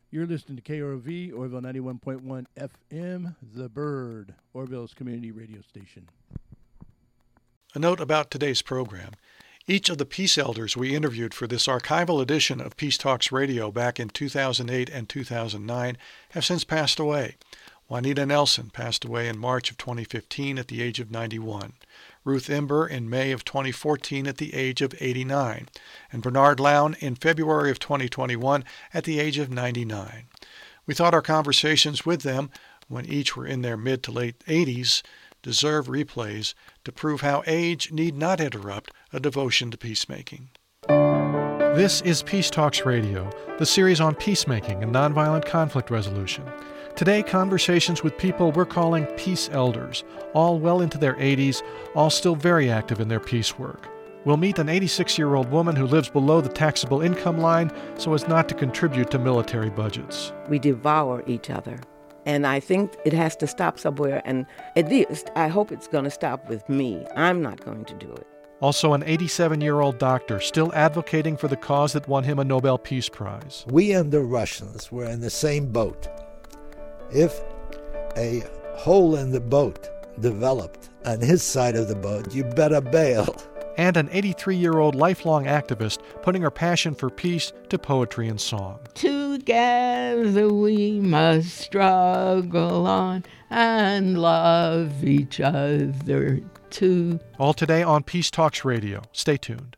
You're listening to KROV, Orville 91.1 FM, The Bird, Orville's community radio station. A note about today's program. Each of the peace elders we interviewed for this archival edition of Peace Talks Radio back in 2008 and 2009 have since passed away. Juanita Nelson passed away in March of 2015 at the age of 91. Ruth Imber in May of 2014 at the age of 89, and Bernard Lown in February of 2021 at the age of 99. We thought our conversations with them, when each were in their mid to late 80s, deserve replays to prove how age need not interrupt a devotion to peacemaking. This is Peace Talks Radio, the series on peacemaking and nonviolent conflict resolution. Today, conversations with people we're calling peace elders, all well into their 80s, all still very active in their peace work. We'll meet an 86-year-old woman who lives below the taxable income line so as not to contribute to military budgets. We devour each other. And I think it has to stop somewhere, and at least I hope it's going to stop with me. I'm not going to do it. Also an 87-year-old doctor still advocating for the cause that won him a Nobel Peace Prize. We and the Russians were in the same boat. If a hole in the boat developed on his side of the boat, you better bail. And an 83-year-old lifelong activist putting her passion for peace to poetry and song. Together we must struggle on and love each other too. All today on Peace Talks Radio. Stay tuned.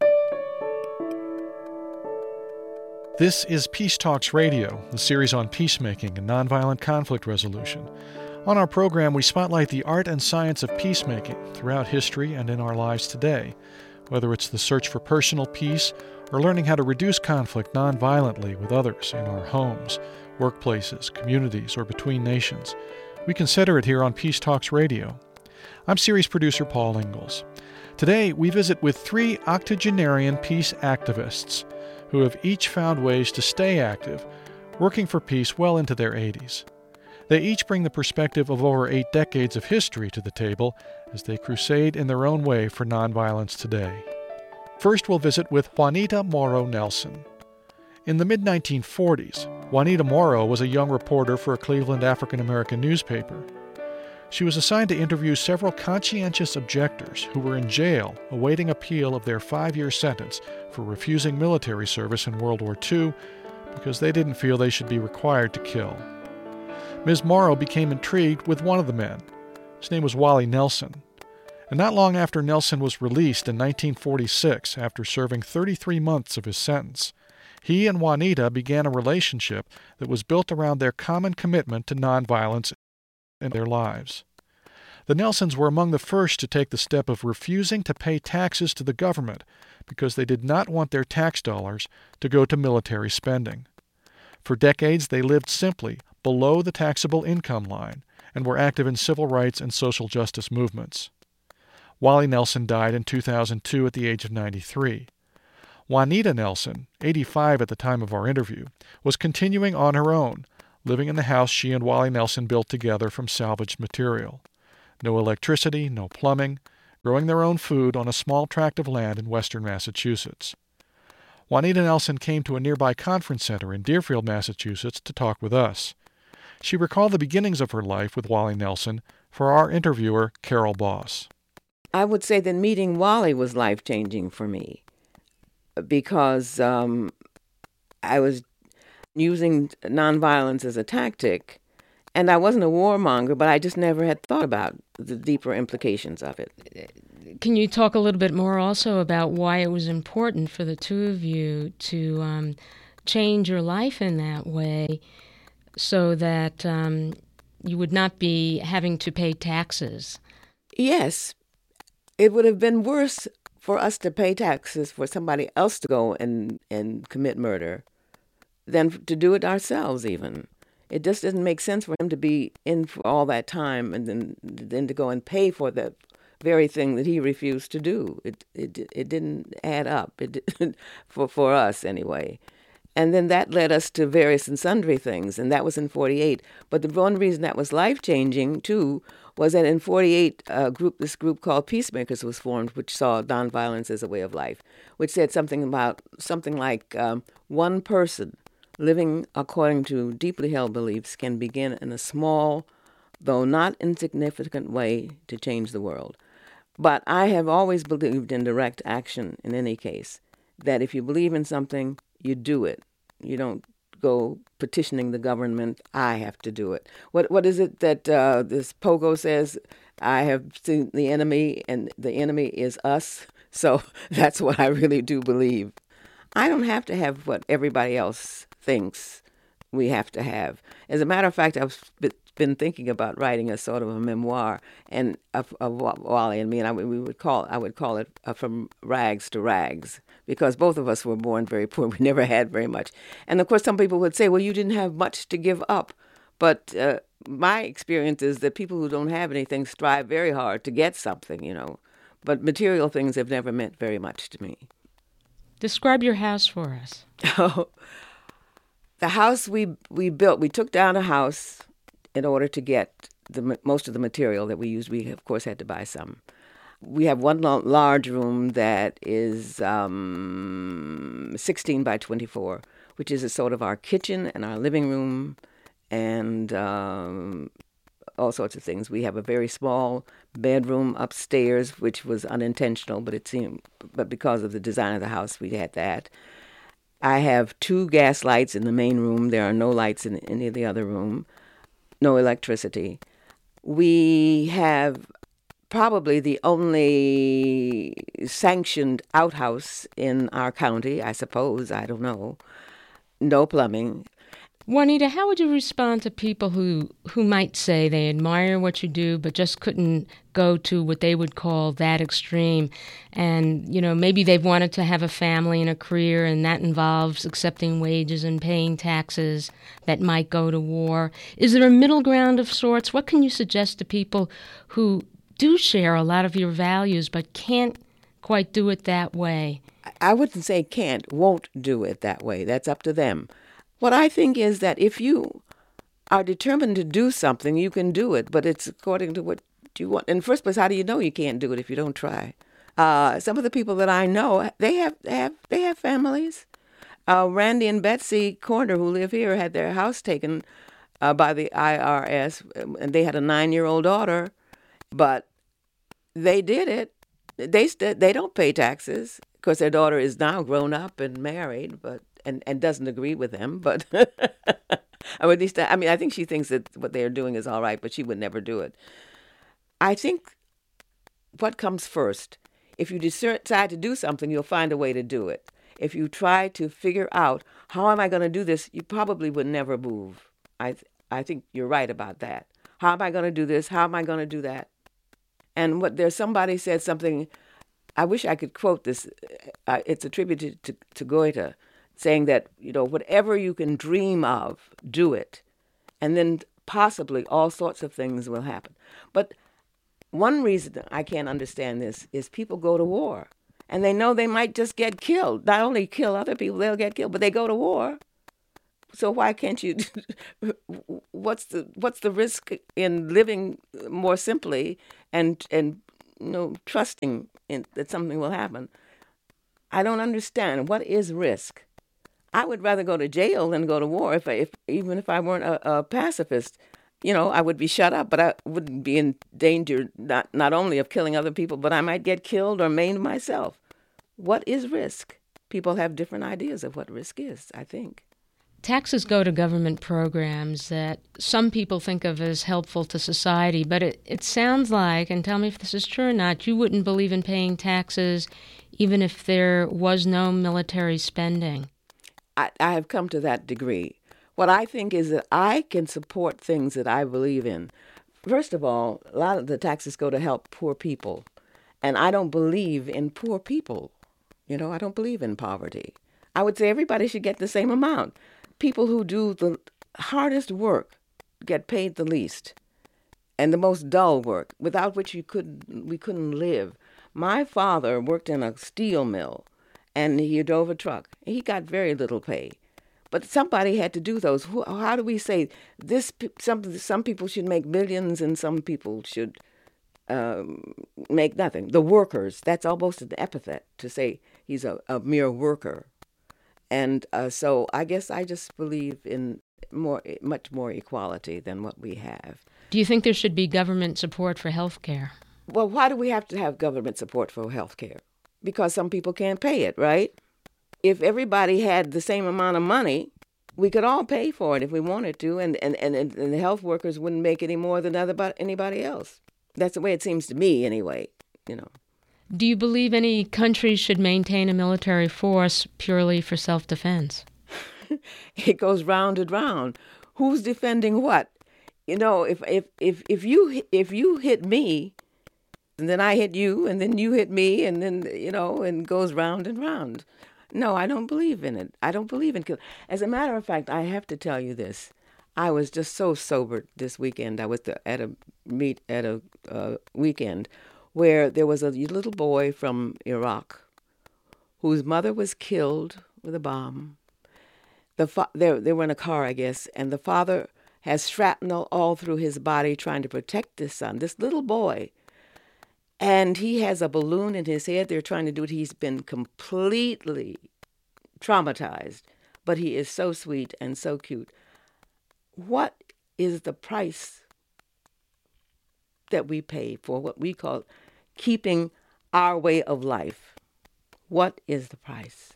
This is Peace Talks Radio, the series on peacemaking and nonviolent conflict resolution. On our program, we spotlight the art and science of peacemaking throughout history and in our lives today, whether it's the search for personal peace or learning how to reduce conflict nonviolently with others in our homes, workplaces, communities, or between nations. We consider it here on Peace Talks Radio. I'm series producer Paul Ingalls. Today, we visit with 3 octogenarian peace activists who have each found ways to stay active, working for peace well into their 80s. They each bring the perspective of over 8 decades of history to the table as they crusade in their own way for nonviolence today. First, we'll visit with Juanita Morrow Nelson. In the mid-1940s, Juanita Morrow was a young reporter for a Cleveland African-American newspaper. She was assigned to interview several conscientious objectors who were in jail awaiting appeal of their 5-year sentence for refusing military service in World War II because they didn't feel they should be required to kill. Ms. Morrow became intrigued with one of the men. His name was Wally Nelson. And not long after Nelson was released in 1946, after serving 33 months of his sentence, he and Juanita began a relationship that was built around their common commitment to nonviolence in their lives. The Nelsons were among the first to take the step of refusing to pay taxes to the government because they did not want their tax dollars to go to military spending. For decades, they lived simply below the taxable income line and were active in civil rights and social justice movements. Wally Nelson died in 2002 at the age of 93. Juanita Nelson, 85 at the time of our interview, was continuing on her own, living in the house she and Wally Nelson built together from salvaged material. No electricity, no plumbing, growing their own food on a small tract of land in western Massachusetts. Juanita Nelson came to a nearby conference center in Deerfield, Massachusetts to talk with us. She recalled the beginnings of her life with Wally Nelson for our interviewer, Carol Boss. I would say that meeting Wally was life-changing for me because I was using nonviolence as a tactic, and I wasn't a warmonger, but I just never had thought about the deeper implications of it. Can you talk a little bit more also about why it was important for the two of you to change your life in that way so that you would not be having to pay taxes? Yes. It would have been worse for us to pay taxes for somebody else to go and commit murder than to do it ourselves even. It just doesn't make sense for him to be in for all that time and then to go and pay for the very thing that he refused to do. It didn't add up for us anyway. And then that led us to various and sundry things, and that was in 48. But the one reason that was life-changing, too, was that in 48, this group called Peacemakers was formed, which saw nonviolence as a way of life, which said something like one person living according to deeply held beliefs can begin in a small, though not insignificant way to change the world. But I have always believed in direct action in any case, that if you believe in something, you do it. You don't go petitioning the government, I have to do it. What is it that this Pogo says? I have seen the enemy, and the enemy is us. So that's what I really do believe. I don't have to have what everybody else thinks we have to have. As a matter of fact, I've been thinking about writing a sort of a memoir and of Wally and me, and I would call it From Rags to Rags, because both of us were born very poor. We never had very much. And of course, some people would say, well, you didn't have much to give up. But my experience is that people who don't have anything strive very hard to get something, you know. But material things have never meant very much to me. Describe your house for us. The house we built, we took down a house in order to get most of the material that we used. We, of course, had to buy some. We have one large room that is 16 by 24, which is a sort of our kitchen and our living room and all sorts of things. We have a very small bedroom upstairs, which was unintentional, but because of the design of the house, we had that. I have 2 gas lights in the main room. There are no lights in any of the other room, no electricity. We have probably the only sanctioned outhouse in our county, I suppose. I don't know. No plumbing. Juanita, how would you respond to people who might say they admire what you do but just couldn't go to what they would call that extreme? And, you know, maybe they've wanted to have a family and a career, and that involves accepting wages and paying taxes that might go to war. Is there a middle ground of sorts? What can you suggest to people who do share a lot of your values but can't quite do it that way? I wouldn't say can't, won't do it that way. That's up to them. What I think is that if you are determined to do something, you can do it, but it's according to what you want. In the first place, how do you know you can't do it if you don't try? Some of the people that I know, they have families. Randy and Betsy Corner, who live here, had their house taken by the IRS, and they had a 9-year-old daughter, but they did it. They don't pay taxes. Of course, their daughter is now grown up and married, but and doesn't agree with them. But or at least, I mean, I think she thinks that what they are doing is all right, but she would never do it. I think what comes first, if you decide to do something, you'll find a way to do it. If you try to figure out, how am I going to do this, you probably would never move. I think you're right about that. How am I going to do this? How am I going to do that? And somebody said something, I wish I could quote this. It's attributed to Goethe, saying that, you know, whatever you can dream of, do it. And then possibly all sorts of things will happen. But one reason I can't understand this is people go to war. And they know they might just get killed. Not only kill other people, they'll get killed, but they go to war. So why can't you? What's the risk in living more simply and you know, trusting that something will happen? I don't understand. What is risk? I would rather go to jail than go to war. Even if I weren't a pacifist, you know, I would be shut up, but I wouldn't be in danger not only of killing other people, but I might get killed or maimed myself. What is risk? People have different ideas of what risk is, I think. Taxes go to government programs that some people think of as helpful to society, but it sounds like, and tell me if this is true or not, you wouldn't believe in paying taxes even if there was no military spending. I have come to that degree. What I think is that I can support things that I believe in. First of all, a lot of the taxes go to help poor people, and I don't believe in poor people. You know, I don't believe in poverty. I would say everybody should get the same amount. People who do the hardest work get paid the least, and the most dull work, without which we couldn't live. My father worked in a steel mill, and he drove a truck. He got very little pay, but somebody had to do those. How do we say this? Some people should make millions, and some people should make nothing. The workers. That's almost an epithet to say he's a mere worker. And so I guess I just believe in much more equality than what we have. Do you think there should be government support for health care? Well, why do we have to have government support for health care? Because some people can't pay it, right? If everybody had the same amount of money, we could all pay for it if we wanted to, and the health workers wouldn't make any more than anybody else. That's the way it seems to me, anyway, you know. Do you believe any country should maintain a military force purely for self-defense? It goes round and round. Who's defending what? You know, if you hit me, and then I hit you, and then you hit me, and then, you know, and goes round and round. No, I don't believe in it. I don't believe in killing. As a matter of fact, I have to tell you this. I was just so sober this weekend. I was at a weekend where there was a little boy from Iraq whose mother was killed with a bomb. They were in a car, I guess, and the father has shrapnel all through his body trying to protect his son, this little boy. And he has a balloon in his head. They're trying to do it. He's been completely traumatized, but he is so sweet and so cute. What is the price that we pay for what we call keeping our way of life? What is the price?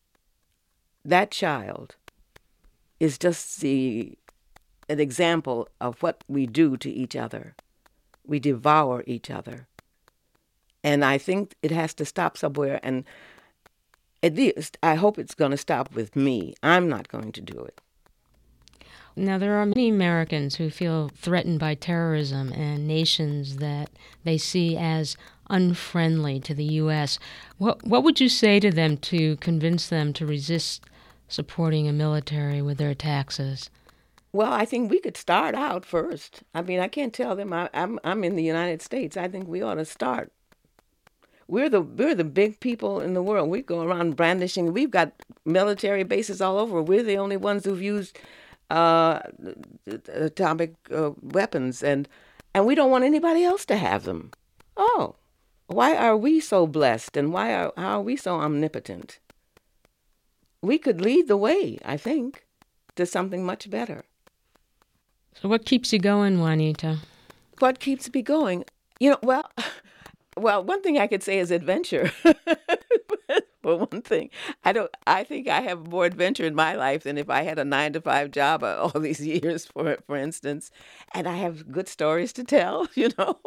That child is just an example of what we do to each other. We devour each other. And I think it has to stop somewhere, and at least I hope it's going to stop with me. I'm not going to do it. Now, there are many Americans who feel threatened by terrorism and nations that they see as unfriendly to the U.S. What would you say to them to convince them to resist supporting a military with their taxes? Well, I think we could start out first. I mean, I can't tell them I'm in the United States. I think we ought to start. We're the big people in the world. We go around brandishing. We've got military bases all over. We're the only ones who've used atomic weapons, and we don't want anybody else to have them. Oh, why are we so blessed, and how are we so omnipotent? We could lead the way, I think, to something much better. So what keeps you going, Juanita? What keeps me going? You know, well, one thing I could say is adventure. For one thing, I think I have more adventure in my life than if I had a 9-to-5 job all these years, for instance. And I have good stories to tell, you know.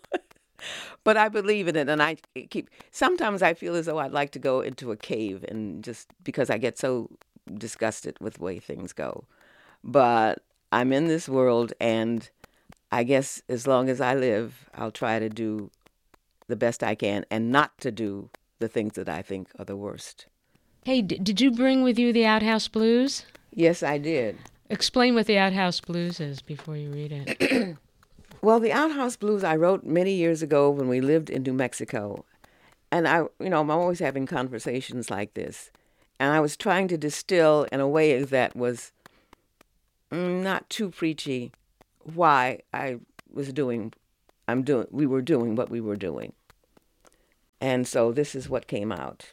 But I believe in it, and sometimes I feel as though I'd like to go into a cave, and just because I get so disgusted with the way things go. But I'm in this world, and I guess as long as I live, I'll try to do the best I can and not to do the things that I think are the worst. Hey, did you bring with you the Outhouse Blues? Yes, I did. Explain what the Outhouse Blues is before you read it. Well, the Outhouse Blues I wrote many years ago when we lived in New Mexico. And I'm always having conversations like this. And I was trying to distill in a way that was not too preachy why we were doing what we were doing. And so this is what came out.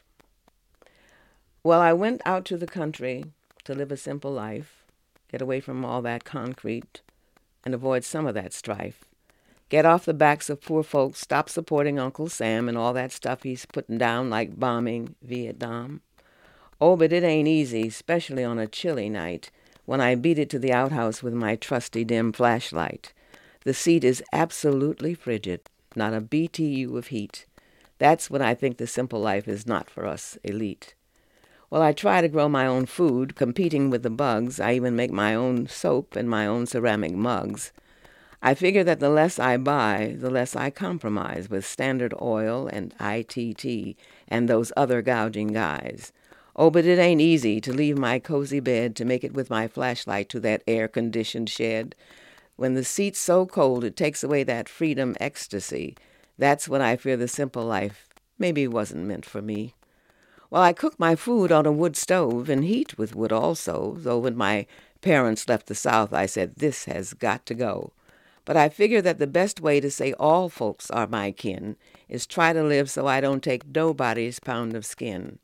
Well, I went out to the country to live a simple life, get away from all that concrete, and avoid some of that strife. Get off the backs of poor folks, stop supporting Uncle Sam and all that stuff he's putting down like bombing Vietnam. Oh, but it ain't easy, especially on a chilly night, when I beat it to the outhouse with my trusty dim flashlight. The seat is absolutely frigid, not a BTU of heat. That's when I think the simple life is not for us elite. Well, I try to grow my own food, competing with the bugs. I even make my own soap and my own ceramic mugs. I figure that the less I buy, the less I compromise with Standard Oil and ITT and those other gouging guys. Oh, but it ain't easy to leave my cozy bed to make it with my flashlight to that air-conditioned shed. When the seat's so cold it takes away that freedom ecstasy, that's when I fear the simple life maybe wasn't meant for me. Well, I cook my food on a wood stove and heat with wood also, though when my parents left the South I said, this has got to go. But I figure that the best way to say all folks are my kin is try to live so I don't take nobody's pound of skin.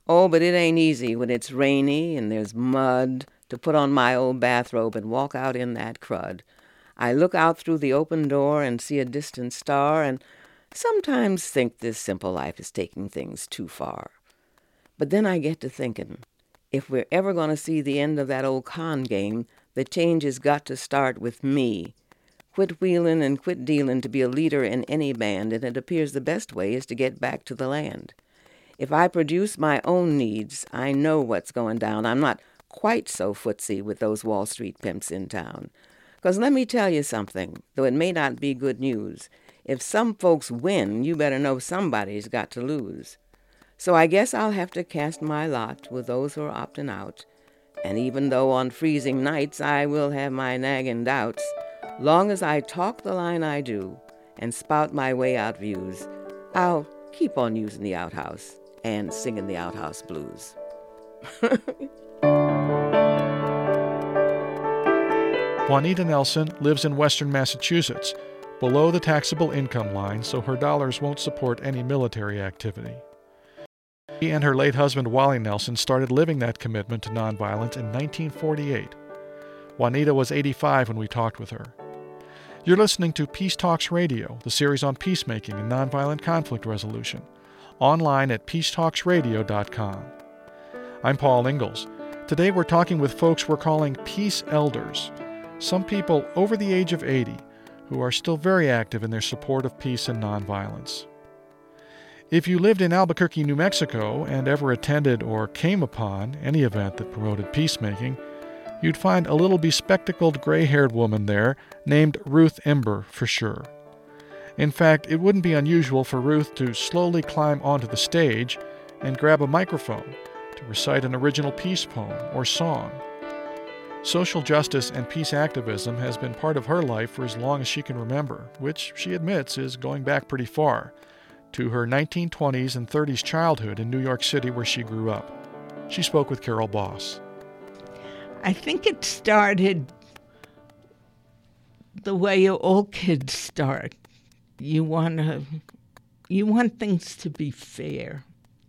Oh, but it ain't easy when it's rainy and there's mud to put on my old bathrobe and walk out in that crud. I look out through the open door and see a distant star and sometimes think this simple life is taking things too far. But then I get to thinking, if we're ever going to see the end of that old con game, the change has got to start with me. Quit wheeling and quit dealing to be a leader in any band, and it appears the best way is to get back to the land. If I produce my own needs, I know what's going down. I'm not quite so footsie with those Wall Street pimps in town. 'Cause let me tell you something, though it may not be good news. If some folks win, you better know somebody's got to lose. So I guess I'll have to cast my lot with those who are opting out. And even though on freezing nights I will have my nagging doubts, long as I talk the line I do and spout my way out views, I'll keep on using the outhouse and singing the outhouse blues. Juanita Nelson lives in western Massachusetts, below the taxable income line, so her dollars won't support any military activity. She and her late husband Wally Nelson started living that commitment to nonviolence in 1948. Juanita was 85 when we talked with her. You're listening to Peace Talks Radio, the series on peacemaking and nonviolent conflict resolution, online at peacetalksradio.com. I'm Paul Ingalls. Today we're talking with folks we're calling peace elders, some people over the age of 80 who are still very active in their support of peace and nonviolence. If you lived in Albuquerque, New Mexico, and ever attended or came upon any event that promoted peacemaking, you'd find a little bespectacled gray-haired woman there named Ruth Ember for sure. In fact, it wouldn't be unusual for Ruth to slowly climb onto the stage and grab a microphone to recite an original peace poem or song. Social justice and peace activism has been part of her life for as long as she can remember, which she admits is going back pretty far, to her 1920s and 30s childhood in New York City where she grew up. She spoke with Carol Boss. I think it started the way all kids start. You want things to be fair.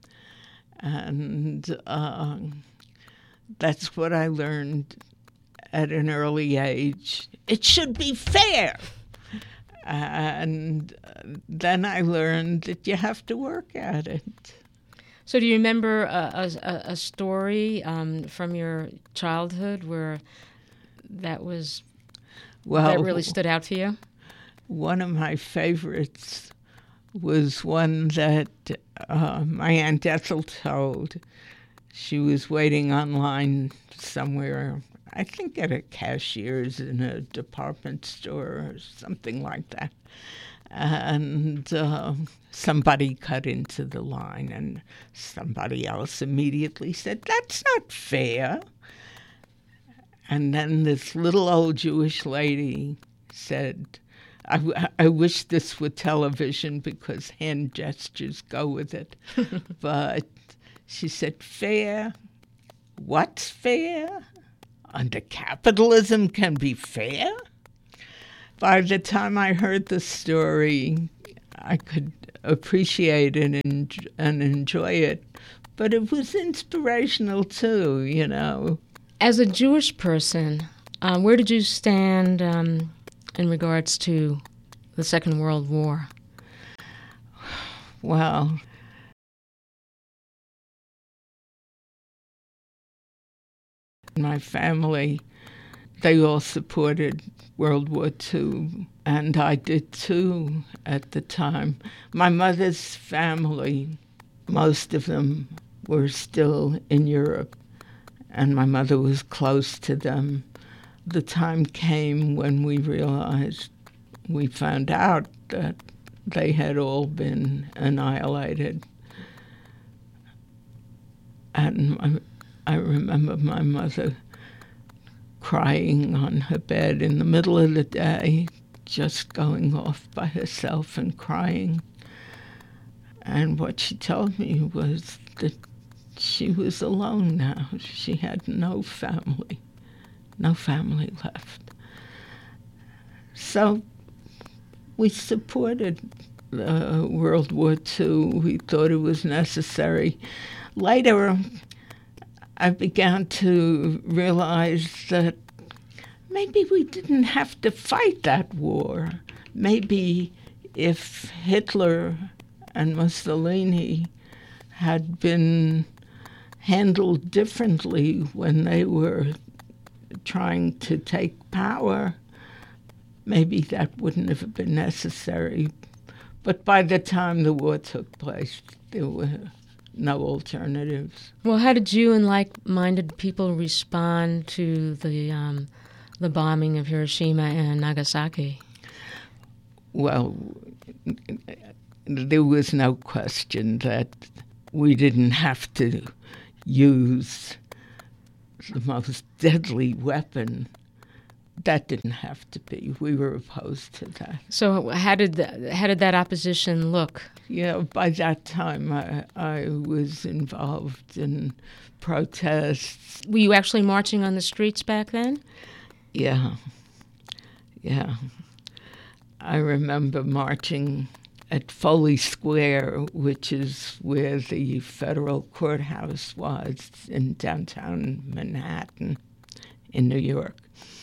And that's what I learned at an early age. It should be fair. And then I learned that you have to work at it. So do you remember a story from your childhood where that really stood out to you? One of my favorites was one that my Aunt Ethel told. She was waiting online somewhere, I think at a cashier's in a department store or something like that. And somebody cut into the line, and somebody else immediately said, "That's not fair." And then this little old Jewish lady said, I wish this were television because hand gestures go with it. But she said, "Fair? What's fair? Under capitalism can be fair?" By the time I heard the story, I could appreciate it and enjoy it. But it was inspirational too, you know. As a Jewish person, where did you stand in regards to the Second World War? Well, my family, they all supported World War II, and I did too at the time. My mother's family, most of them were still in Europe, and my mother was close to them. The time came when we found out that they had all been annihilated. And I remember my mother crying on her bed in the middle of the day, just going off by herself and crying. And what she told me was that she was alone now. She had no family left. So we supported World War II. We thought it was necessary. later, I began to realize that maybe we didn't have to fight that war. Maybe if Hitler and Mussolini had been handled differently when they were trying to take power, maybe that wouldn't have been necessary. But by the time the war took place, there were no alternatives. Well, how did you and like-minded people respond to the bombing of Hiroshima and Nagasaki? Well, there was no question that we didn't have to use the most deadly weapon. That didn't have to be. We were opposed to that. So how did that opposition look? Yeah, by that time I was involved in protests. Were you actually marching on the streets back then? Yeah. I remember marching at Foley Square, which is where the federal courthouse was in downtown Manhattan in New York.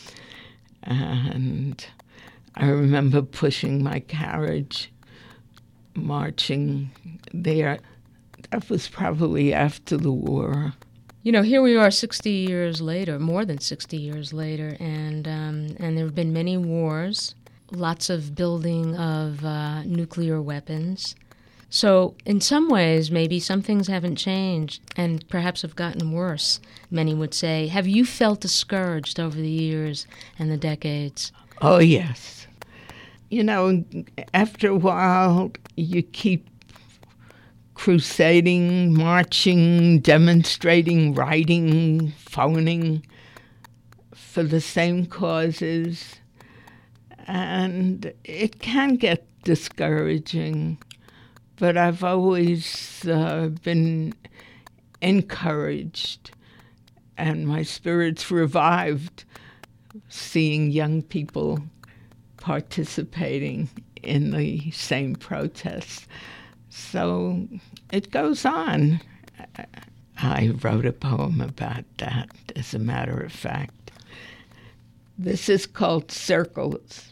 And I remember pushing my carriage, marching there. That was probably after the war. You know, here we are 60 years later, more than 60 years later, and there have been many wars, lots of building of nuclear weapons. So in some ways, maybe some things haven't changed and perhaps have gotten worse, many would say. Have you felt discouraged over the years and the decades? Oh, yes. You know, after a while, you keep crusading, marching, demonstrating, writing, phoning for the same causes, and it can get discouraging. But I've always been encouraged, and my spirits revived seeing young people participating in the same protests. So it goes on. I wrote a poem about that, as a matter of fact. This is called Circles.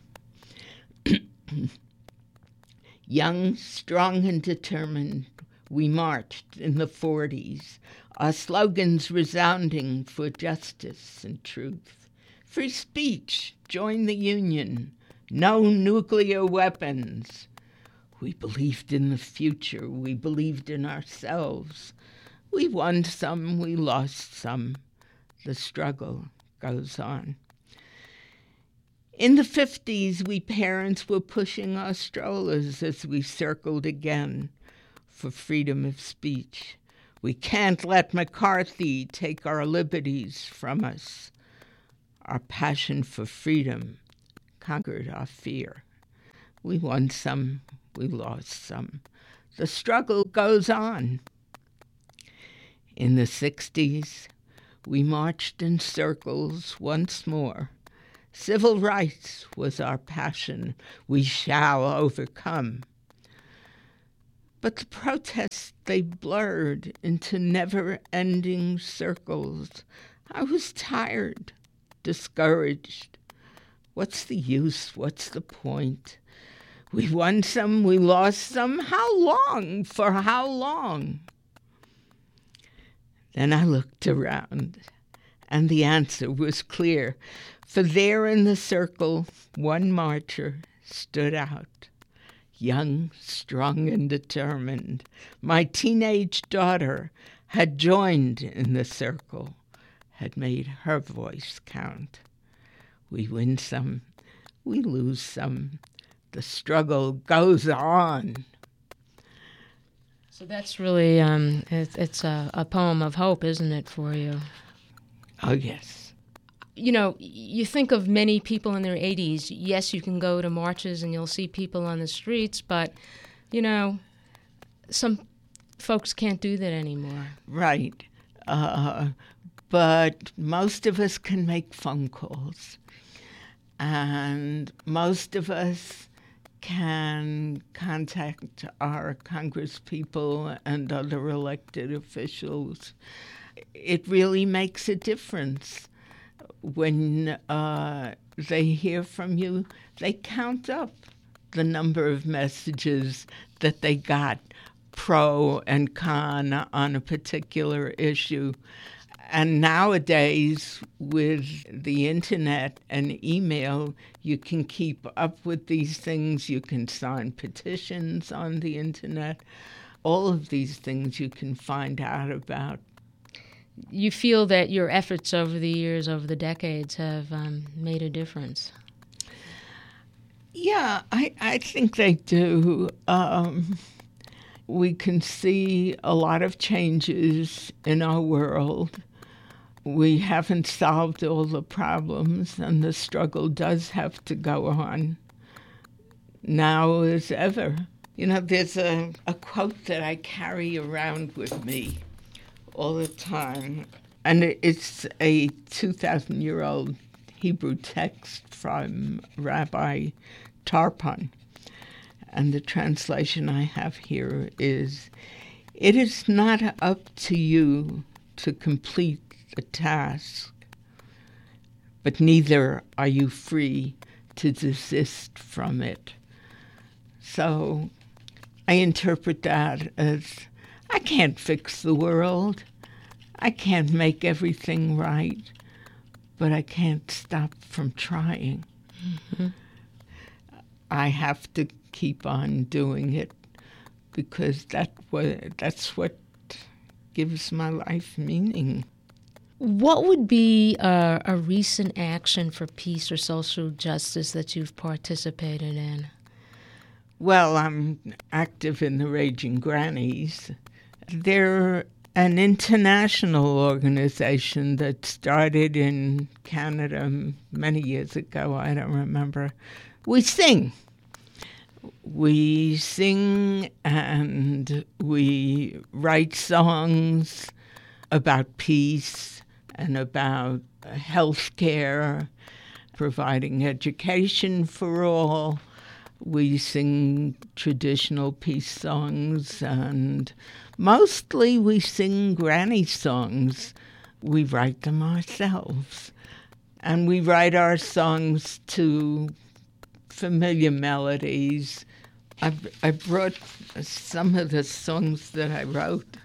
Young, strong, and determined, we marched in the 40s, our slogans resounding for justice and truth. Free speech, join the union, no nuclear weapons. We believed in the future, we believed in ourselves. We won some, we lost some. The struggle goes on. In the 50s, we parents were pushing our strollers as we circled again for freedom of speech. We can't let McCarthy take our liberties from us. Our passion for freedom conquered our fear. We won some, we lost some. The struggle goes on. In the 60s, we marched in circles once more. Civil rights was our passion. We shall overcome. But the protests, they blurred into never-ending circles. I was tired, discouraged. What's the use? What's the point? We won some, we lost some. How long? For how long? Then I looked around, and the answer was clear. For there in the circle, one marcher stood out, young, strong, and determined. My teenage daughter had joined in the circle, had made her voice count. We win some, we lose some. The struggle goes on. So that's really, it's a poem of hope, isn't it, for you? Oh, yes. You know, you think of many people in their 80s. Yes, you can go to marches and you'll see people on the streets, but, you know, some folks can't do that anymore. Right. But most of us can make phone calls. And most of us can contact our congresspeople and other elected officials. It really makes a difference. When they hear from you, they count up the number of messages that they got pro and con on a particular issue. And nowadays, with the internet and email, you can keep up with these things. You can sign petitions on the internet. All of these things you can find out about. You feel that your efforts over the years, over the decades, have made a difference? Yeah, I think they do. We can see a lot of changes in our world. We haven't solved all the problems, and the struggle does have to go on now as ever. You know, there's a quote that I carry around with me all the time, and it's a 2,000-year-old Hebrew text from Rabbi Tarpon. And the translation I have here is, "It is not up to you to complete the task, but neither are you free to desist from it." So I interpret that as, I can't fix the world. I can't make everything right, but I can't stop from trying. Mm-hmm. I have to keep on doing it because that's what gives my life meaning. What would be a recent action for peace or social justice that you've participated in? Well, I'm active in the Raging Grannies. They're an international organization that started in Canada many years ago. I don't remember. We sing. We sing and we write songs about peace and about health care, providing education for all. We sing traditional peace songs, and mostly we sing granny songs. We write them ourselves. And we write our songs to familiar melodies. I brought some of the songs that I wrote.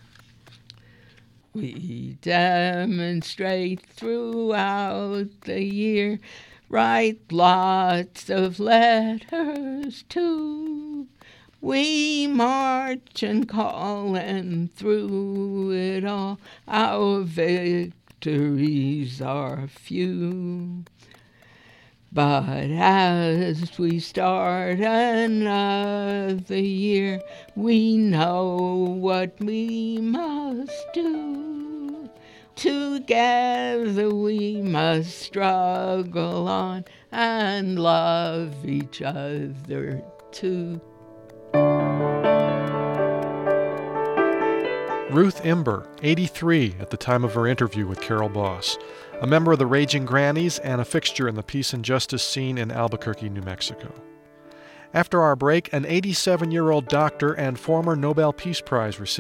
We demonstrate throughout the year, write lots of letters too. We march and call, and through it all, our victories are few. But as we start another year, we know what we must do. Together we must struggle on and love each other too. Ruth Imber, 83 at the time of her interview with Carol Boss, a member of the Raging Grannies and a fixture in the peace and justice scene in Albuquerque, New Mexico. After our break, an 87-year-old doctor and former Nobel Peace Prize recipient